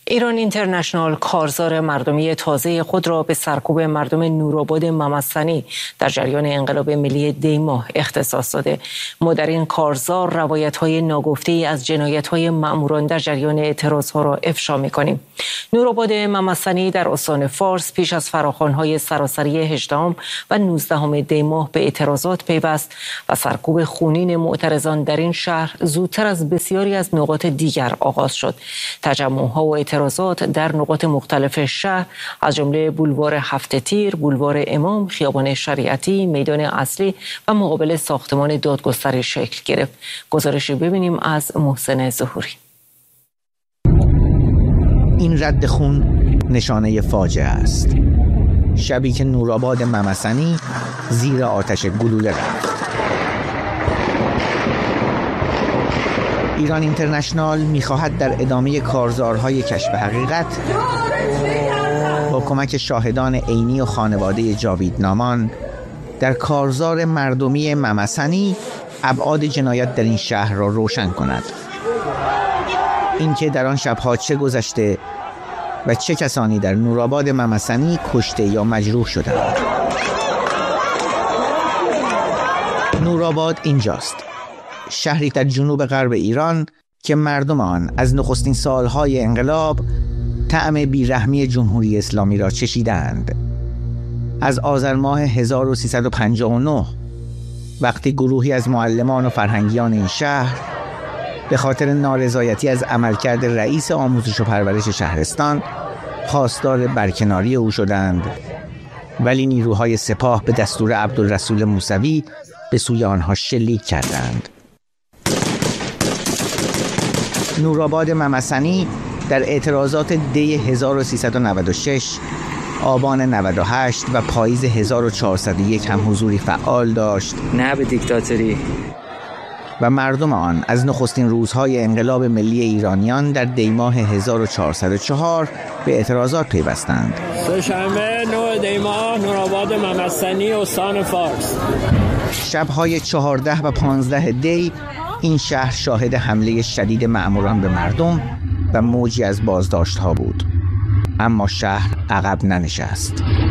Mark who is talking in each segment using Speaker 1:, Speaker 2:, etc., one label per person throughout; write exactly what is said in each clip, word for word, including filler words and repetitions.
Speaker 1: ایران اینترنشنال کارزار مردمی تازه خود را به سرکوب مردم نورآباد ممسنی در جریان انقلاب ملی دی ماه اختصاص داده. ما در این کارزار روایت‌های ناگفته‌ای از جنایت‌های مأموران در جریان اعتراض‌ها را افشا می‌کنیم. نورآباد ممسنی در استان فارس پیش از فراخوان‌های سراسری هجدهم و نوزدهم دی ماه به اعتراضات پیوست و سرکوب خونین معترضان در این شهر زودتر از بسیاری از نقاط دیگر آغاز شد. تجمع‌ها و اعتراضات در نقاط مختلف شهر از جمله بولوار هفت تیر، بولوار امام، خیابان شریعتی، میدان اصلی و مقابل ساختمان دادگستری شکل گرفت. گزارشی ببینیم از محسن ظهوری.
Speaker 2: این رد خون نشانه فاجعه است. شبی که نورآباد ممسنی زیر آتش گلوله رفت. ایران اینترنشنال می‌خواهد در ادامه کارزارهای کشف حقیقت با کمک شاهدان عینی و خانواده جاویدنامان در کارزار مردمی ممسنی ابعاد جنایت در این شهر را روشن کند. اینکه در آن شب‌ها چه گذشته و چه کسانی در نورآباد ممسنی کشته یا مجروح شدند. نورآباد اینجاست، شهری در جنوب غرب ایران که مردم آن از نخستین سالهای انقلاب طعم بیرحمی جمهوری اسلامی را چشیدند. از آذر ماه هزار و سیصد و پنجاه و نه وقتی گروهی از معلمان و فرهنگیان این شهر به خاطر نارضایتی از عملکرد رئیس آموزش و پرورش شهرستان خواستار برکناری او شدند، ولی نیروهای سپاه به دستور عبدالرسول موسوی به سوی آنها شلیک کردند. نورآباد ممسنی در اعتراضات دی هزار و سیصد و نود و شش، آبان نود و هشت و پاییز هزار و چهارصد و یک هم حضوری فعال داشت.
Speaker 3: نه به دیکتاتوری.
Speaker 2: و مردم آن از نخستین روزهای انقلاب ملی ایرانیان در دی ماه هزار و چهارصد و چهار به اعتراضات پیوستند.
Speaker 4: سه‌شنبه نه دی ماه نورآباد ممسنی استان فارس.
Speaker 2: شب‌های چهارده و پانزده دی این شهر شاهد حمله شدید مأموران به مردم و موجی از بازداشت‌ها بود. اما شهر عقب ننشست.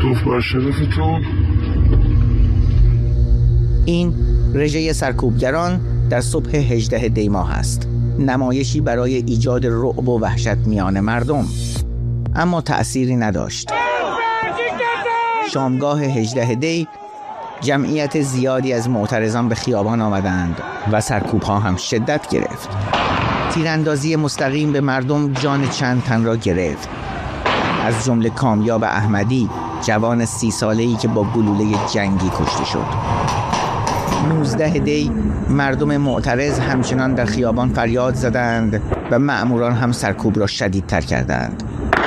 Speaker 2: این رژه سرکوبگران در صبح هجدهم دی ماه است، نمایشی برای ایجاد رعب و وحشت میان مردم، اما تأثیری نداشت. شامگاه هجدهم دی جمعیت زیادی از معترضان به خیابان آمدند و سرکوب‌ها هم شدت گرفت. تیراندازی مستقیم به مردم جان چند تن را گرفت، از جمله کامیاب احمدی، جوان سی ساله‌ای که با گلوله جنگی کشته شد. نوزدهم دی مردم معترض همچنان در خیابان فریاد زدند و مأموران هم سرکوب را شدیدتر کردند.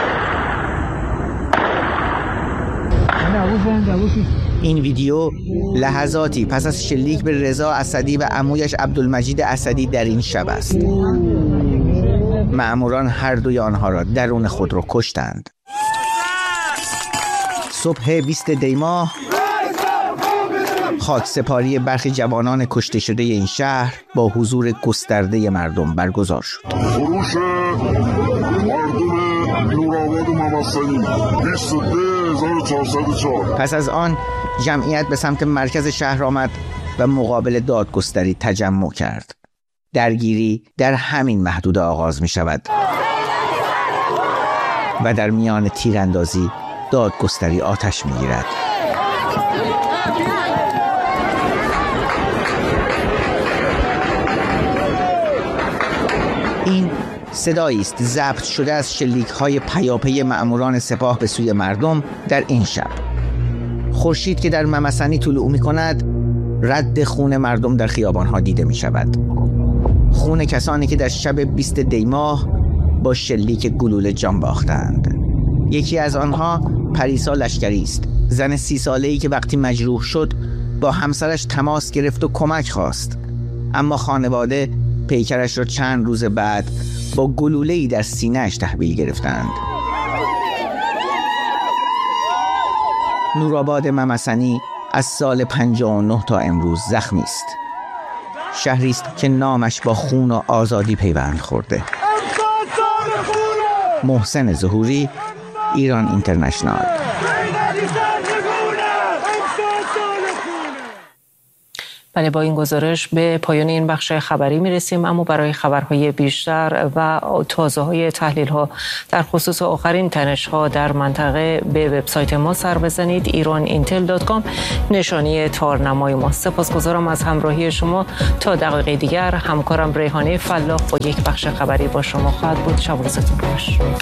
Speaker 2: این ویدیو لحظاتی پس از شلیک به رضا اسدی و عمویش عبدالمجید اسدی در این شب است. مأموران هر دوی آنها را درون خود را کشتند. صبح بیست دی ماه خاک سپاری برخی جوانان کشته شده این شهر با حضور گسترده مردم برگزار شد.
Speaker 5: خروش مردم نورآباد ممسنی بیست و دو هزار و چهارصد و چهار.
Speaker 2: پس از آن جمعیت به سمت مرکز شهر آمد و مقابل دادگستری تجمع کرد. درگیری در همین محدوده آغاز می شود و در میان تیراندازی دادگستری آتش می گیرد. این صدایی است ضبط شده از شلیک‌های پیاپی مأموران سپاه به سوی مردم در این شب. خورشید که در ممسنی طلوع می‌کند، رد خون مردم در خیابان‌ها دیده می‌شود. خون کسانی که در شب بیست دی ماه با شلیک گلوله جان باختند. یکی از آنها پریسا لشکری است، زن سی ساله‌ای که وقتی مجروح شد با همسرش تماس گرفت و کمک خواست، اما خانواده پیکرش را چند روز بعد با گلوله‌ای در سینه‌اش تحویل گرفتند. نورآباد ممسنی از سال پنجاه و نه تا امروز زخمی است. شهری است که نامش با خون و آزادی پیوند خورده. محسن ظهوری، ایران اینترنشنال.
Speaker 1: بله، با این گزارش به پایان این بخش خبری میرسیم، اما برای خبرهای بیشتر و تازه های تحلیل ها در خصوص آخرین تنش ها در منطقه به وبسایت ما سر بزنید، ایران اینتل دات کام، نشانی تارنمای ما. سپاسگزارم از همراهی شما. تا دقیقه دیگر همکارم ریحانه فلاح با یک بخش خبری با شما خواهد بود. شب و روزتون خوش.